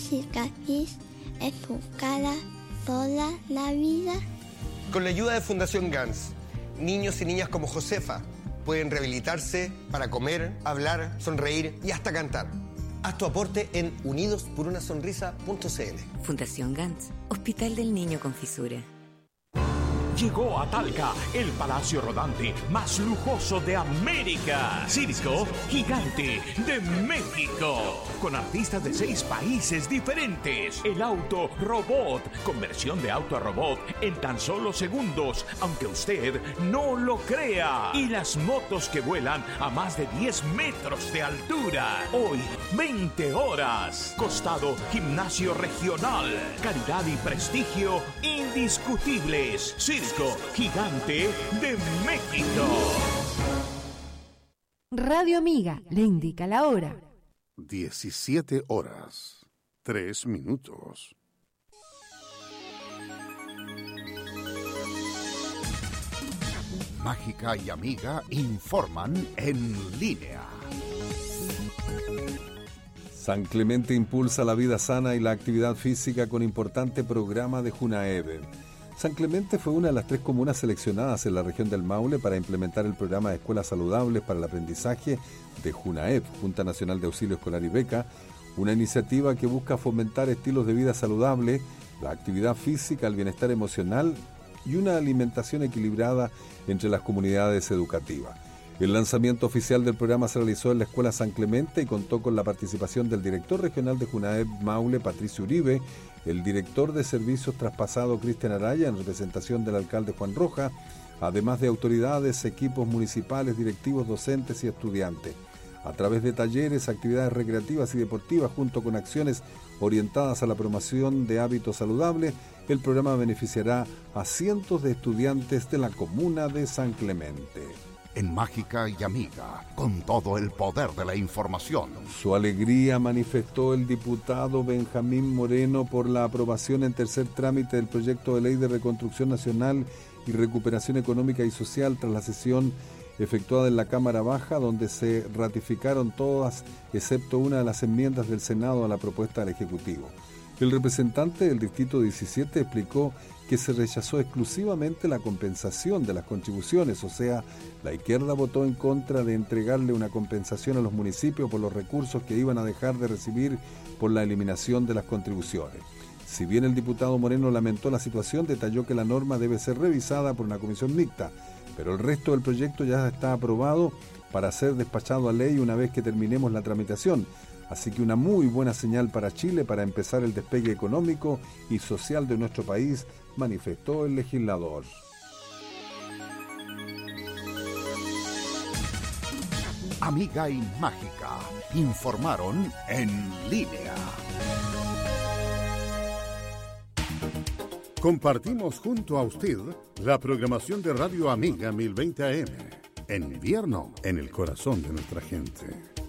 cicatriz en su cara toda la vida. Con la ayuda de Fundación Gans, niños y niñas como Josefa pueden rehabilitarse para comer, hablar, sonreír y hasta cantar. Haz tu aporte en unidosporunasonrisa.cl. Fundación Gans, Hospital del Niño con Fisura. Llegó a Talca, el palacio rodante más lujoso de América. Circo Gigante de México. Con artistas de 6 países diferentes. El auto robot. Conversión de auto a robot en tan solo segundos, aunque usted no lo crea. Y las motos que vuelan a más de 10 metros de altura. Hoy, 20 horas. Costado Gimnasio Regional. Calidad y prestigio indiscutibles. Circo Gigante de México. Radio Amiga le indica la hora. 17 horas, 3 minutos. Mágica y Amiga informan en línea. San Clemente impulsa la vida sana y la actividad física con importante programa de Junaeb. San Clemente fue una de las 3 comunas seleccionadas en la región del Maule para implementar el programa de escuelas saludables para el aprendizaje de Junaeb, Junta Nacional de Auxilio Escolar y Beca, una iniciativa que busca fomentar estilos de vida saludable, la actividad física, el bienestar emocional y una alimentación equilibrada entre las comunidades educativas. El lanzamiento oficial del programa se realizó en la Escuela San Clemente y contó con la participación del director regional de Junaeb Maule, Patricio Uribe, el director de servicios traspasado, Cristian Araya, en representación del alcalde Juan Roja, además de autoridades, equipos municipales, directivos, docentes y estudiantes. A través de talleres, actividades recreativas y deportivas, junto con acciones orientadas a la promoción de hábitos saludables, el programa beneficiará a cientos de estudiantes de la comuna de San Clemente. En Mágica y Amiga, con todo el poder de la información. Su alegría manifestó el diputado Benjamín Moreno por la aprobación en tercer trámite del proyecto de ley de reconstrucción nacional y recuperación económica y social tras la sesión efectuada en la Cámara Baja, donde se ratificaron todas, excepto una de las enmiendas del Senado a la propuesta del Ejecutivo. El representante del Distrito 17 explicó que se rechazó exclusivamente la compensación de las contribuciones, o sea, la izquierda votó en contra de entregarle una compensación a los municipios por los recursos que iban a dejar de recibir por la eliminación de las contribuciones. Si bien el diputado Moreno lamentó la situación, detalló que la norma debe ser revisada por una comisión mixta, pero el resto del proyecto ya está aprobado para ser despachado a ley una vez que terminemos la tramitación. Así que una muy buena señal para Chile para empezar el despegue económico y social de nuestro país, manifestó el legislador. Amiga y Mágica informaron en línea. Compartimos junto a usted la programación de Radio Amiga 1020 AM. En invierno, en el corazón de nuestra gente.